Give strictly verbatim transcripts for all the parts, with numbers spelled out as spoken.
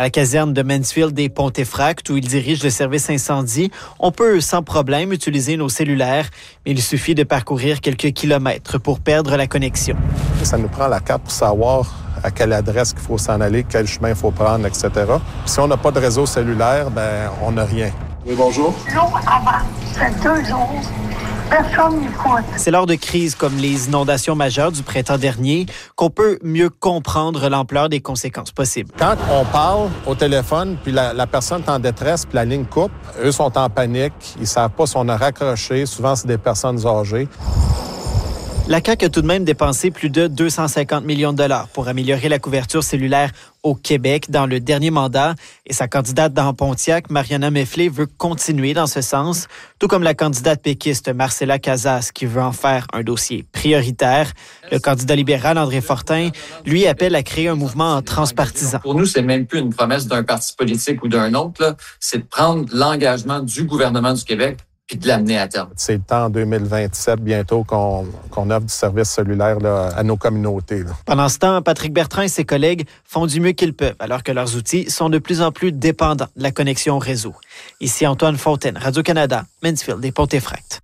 À la caserne de Mansfield des Pontefract, où il dirige le service incendie, on peut sans problème utiliser nos cellulaires, mais il suffit de parcourir quelques kilomètres pour perdre la connexion. Ça nous prend la carte pour savoir à quelle adresse qu'il faut s'en aller, quel chemin il faut prendre, et cetera. Puis si on n'a pas de réseau cellulaire, ben on n'a rien. Oui, bonjour. L'eau avant, c'est deux jours. Personne n'y croit. C'est lors de crises comme les inondations majeures du printemps dernier qu'on peut mieux comprendre l'ampleur des conséquences possibles. Quand on parle au téléphone, puis la, la personne est en détresse, puis la ligne coupe, eux sont en panique, ils savent pas si on a raccroché. Souvent, c'est des personnes âgées. La C A Q a tout de même dépensé plus de deux cent cinquante millions de dollars pour améliorer la couverture cellulaire au Québec dans le dernier mandat. Et sa candidate dans Pontiac, Mariana Mefflé, veut continuer dans ce sens, tout comme la candidate péquiste Marcella Casas, qui veut en faire un dossier prioritaire. Le candidat libéral André Fortin, lui, appelle à créer un mouvement transpartisan. Pour nous, c'est même plus une promesse d'un parti politique ou d'un autre, là. C'est de prendre l'engagement du gouvernement du Québec puis de l'amener à terme. C'est le temps en deux mille vingt-sept, bientôt, qu'on, qu'on offre du service cellulaire là, à nos communautés. Là. Pendant ce temps, Patrick Bertrand et ses collègues font du mieux qu'ils peuvent, alors que leurs outils sont de plus en plus dépendants de la connexion au réseau. Ici Antoine Fontaine, Radio-Canada, Mansfield et Pontefract.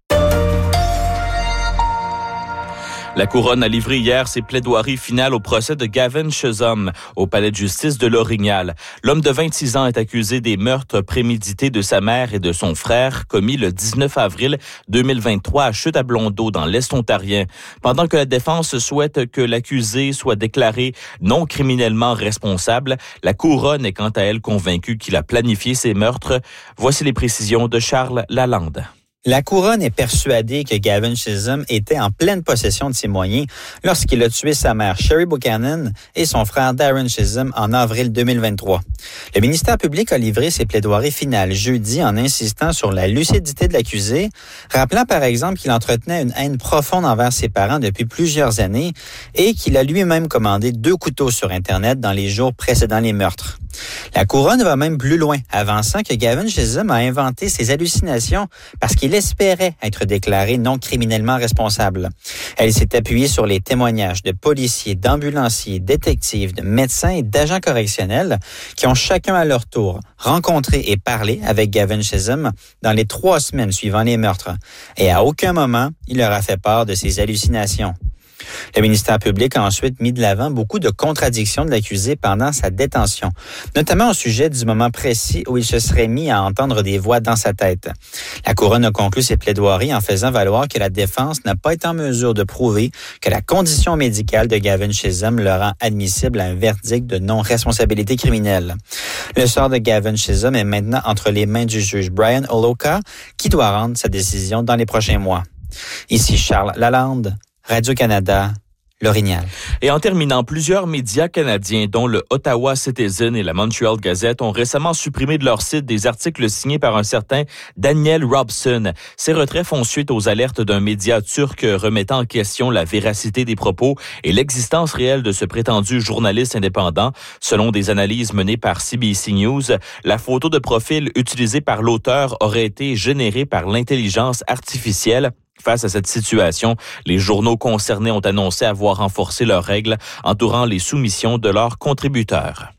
La Couronne a livré hier ses plaidoiries finales au procès de Gavin Chisholm au palais de justice de L'Orignal. L'homme de vingt-six ans est accusé des meurtres prémédités de sa mère et de son frère commis le dix-neuf avril deux mille vingt-trois à Chute-à-Blondeau dans l'Est ontarien. Pendant que la défense souhaite que l'accusé soit déclaré non criminellement responsable, la Couronne est quant à elle convaincue qu'il a planifié ces meurtres. Voici les précisions de Charles Lalande. La Couronne est persuadée que Gavin Chisholm était en pleine possession de ses moyens lorsqu'il a tué sa mère Sherry Buchanan et son frère Darren Chisholm en avril deux mille vingt-trois. Le ministère public a livré ses plaidoiries finales jeudi en insistant sur la lucidité de l'accusé, rappelant par exemple qu'il entretenait une haine profonde envers ses parents depuis plusieurs années et qu'il a lui-même commandé deux couteaux sur Internet dans les jours précédant les meurtres. La Couronne va même plus loin, avançant que Gavin Chisholm a inventé ses hallucinations parce qu'il espérait être déclaré non criminellement responsable. Elle s'est appuyée sur les témoignages de policiers, d'ambulanciers, détectives, de médecins et d'agents correctionnels qui ont chacun à leur tour rencontré et parlé avec Gavin Chisholm dans les trois semaines suivant les meurtres. Et à aucun moment, il leur a fait part de ses hallucinations. Le ministère public a ensuite mis de l'avant beaucoup de contradictions de l'accusé pendant sa détention, notamment au sujet du moment précis où il se serait mis à entendre des voix dans sa tête. La Couronne a conclu ses plaidoiries en faisant valoir que la défense n'a pas été en mesure de prouver que la condition médicale de Gavin Chisholm le rend admissible à un verdict de non-responsabilité criminelle. Le sort de Gavin Chisholm est maintenant entre les mains du juge Brian Oloka, qui doit rendre sa décision dans les prochains mois. Ici Charles Lalande, Radio-Canada, L'Orignal. Et en terminant, plusieurs médias canadiens, dont le Ottawa Citizen et la Montreal Gazette, ont récemment supprimé de leur site des articles signés par un certain Daniel Robson. Ces retraits font suite aux alertes d'un média turc remettant en question la véracité des propos et l'existence réelle de ce prétendu journaliste indépendant. Selon des analyses menées par C B C News, la photo de profil utilisée par l'auteur aurait été générée par l'intelligence artificielle. Face à cette situation, les journaux concernés ont annoncé avoir renforcé leurs règles entourant les soumissions de leurs contributeurs.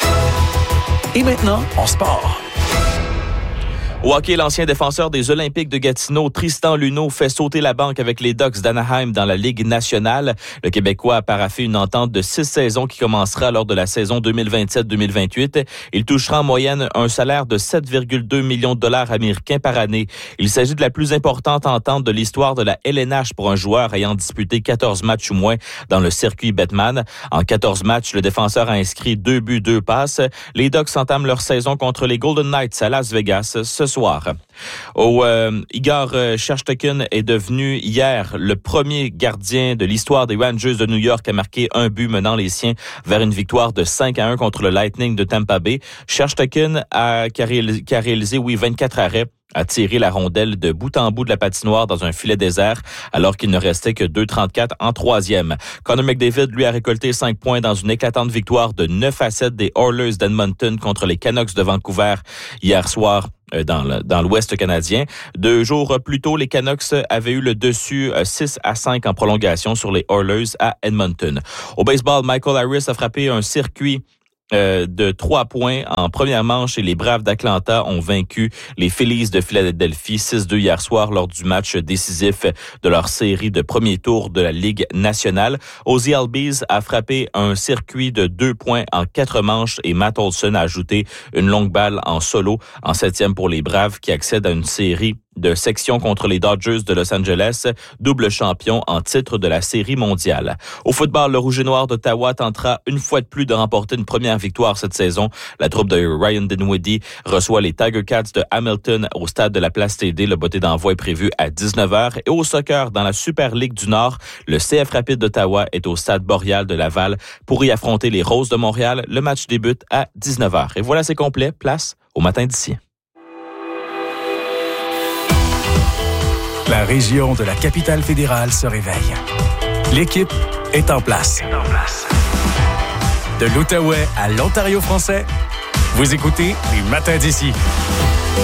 Et maintenant, en sport. Au hockey, l'ancien défenseur des Olympiques de Gatineau, Tristan Luneau, fait sauter la banque avec les Ducks d'Anaheim dans la Ligue nationale. Le Québécois a paraphé une entente de six saisons qui commencera lors de la saison deux mille vingt-sept deux mille vingt-huit. Il touchera en moyenne un salaire de sept virgule deux millions de dollars américains par année. Il s'agit de la plus importante entente de l'histoire de la L N H pour un joueur ayant disputé quatorze matchs ou moins dans le circuit Bettman. En quatorze matchs, le défenseur a inscrit deux buts, deux passes. Les Ducks entament leur saison contre les Golden Knights à Las Vegas ce soir. Au, euh, Igor Shesterkin est devenu hier le premier gardien de l'histoire des Rangers de New York à marquer un but menant les siens vers une victoire de cinq à un contre le Lightning de Tampa Bay. Shesterkin a, qui a réalisé, qui a réalisé oui, vingt-quatre arrêts, a tiré la rondelle de bout en bout de la patinoire dans un filet désert alors qu'il ne restait que deux trente-quatre en troisième. Connor McDavid, lui, a récolté cinq points dans une éclatante victoire de neuf à sept des Oilers d'Edmonton contre les Canucks de Vancouver hier soir dans, le, dans l'Ouest canadien. Deux jours plus tôt, les Canucks avaient eu le dessus six à cinq en prolongation sur les Oilers à Edmonton. Au baseball, Michael Harris a frappé un circuit Euh, de trois points en première manche et les Braves d'Atlanta ont vaincu les Phillies de Philadelphie six deux hier soir lors du match décisif de leur série de premier tour de la Ligue nationale. Ozzie Albies a frappé un circuit de deux points en quatre manches et Matt Olson a ajouté une longue balle en solo en septième pour les Braves qui accèdent à une série de section contre les Dodgers de Los Angeles, double champion en titre de la Série mondiale. Au football, le Rouge et Noir d'Ottawa tentera une fois de plus de remporter une première victoire cette saison. La troupe de Ryan Dinwiddie reçoit les Tiger Cats de Hamilton au stade de la Place T D. Le botté d'envoi est prévu à dix-neuf heures. Et au soccer, dans la Super Ligue du Nord, le C F Rapide d'Ottawa est au stade Boréal de Laval pour y affronter les Roses de Montréal. Le match débute à dix-neuf heures. Et voilà, c'est complet. Place au matin d'ici. La région de la capitale fédérale se réveille. L'équipe est en place. De l'Outaouais à l'Ontario français, vous écoutez les Matins d'ici.